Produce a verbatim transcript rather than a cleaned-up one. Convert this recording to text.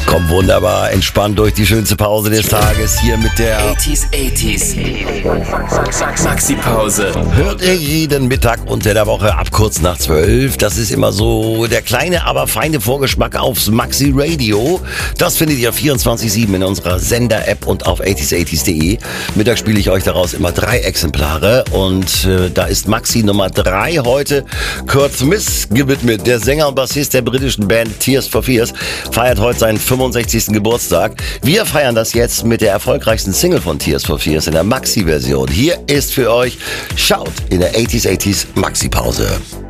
Komm wunderbar entspannt durch die schönste Pause des Tages hier mit der achtziger, achtziger Maxi-Pause. Hört ihr jeden Mittag unter der Woche ab kurz nach zwölf. Das ist immer so der kleine, aber feine Vorgeschmack aufs Maxi Radio. Das findet ihr vierundzwanzig sieben in unserer Sender-App und auf achtziger achtziger punkt de. Mittag spiele ich euch daraus immer drei Exemplare und äh, da ist Maxi Nummer drei heute Kurt Smith gewidmet. Der Sänger und Bassist der britischen Band Tears for Fears feiert heute seinen fünfundsechzigsten Geburtstag. Wir feiern das jetzt mit der erfolgreichsten Single von Tears for Fears in der Maxi-Version. Hier ist für euch Shout in der achtziger achtziger Maxi-Pause.